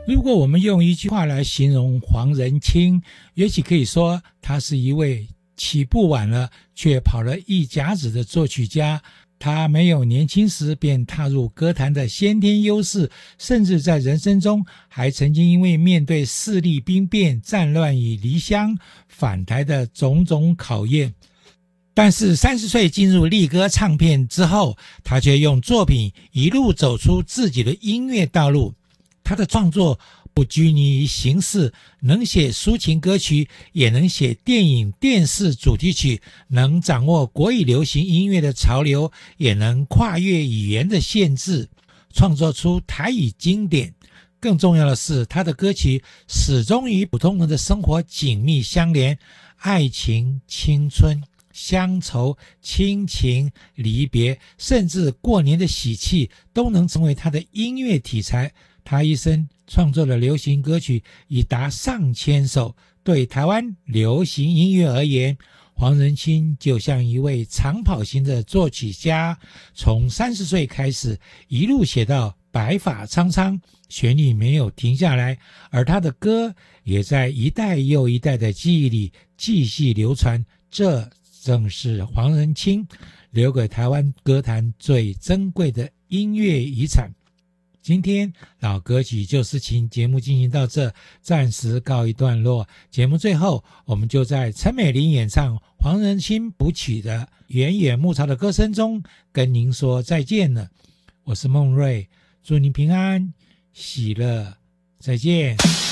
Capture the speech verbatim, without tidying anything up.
如果我们用一句话来形容黄仁清，也许可以说他是一位起步晚了却跑了一甲子的作曲家。他没有年轻时便踏入歌坛的先天优势，甚至在人生中还曾经因为面对势力兵变、战乱与离乡返台的种种考验，但是三十岁进入力歌唱片之后，他却用作品一路走出自己的音乐道路。他的创作不拘泥于形式，能写抒情歌曲，也能写电影电视主题曲，能掌握国语流行音乐的潮流，也能跨越语言的限制，创作出台语经典。更重要的是，他的歌曲始终与普通人的生活紧密相连，爱情、青春、乡愁、亲情、离别，甚至过年的喜气都能成为他的音乐题材。他一生创作的流行歌曲已达上千首，对台湾流行音乐而言，黄仁清就像一位长跑型的作曲家，从三十岁开始，一路写到白发苍苍，旋律没有停下来，而他的歌也在一代又一代的记忆里继续流传。这正是黄仁清留给台湾歌坛最珍贵的音乐遗产。今天老歌曲旧事情节目进行到这，暂时告一段落。节目最后，我们就在陈美玲演唱黄仁清谱曲的《远远牧草的歌声》中跟您说再见了。我是孟瑞，祝您平安喜乐，再见。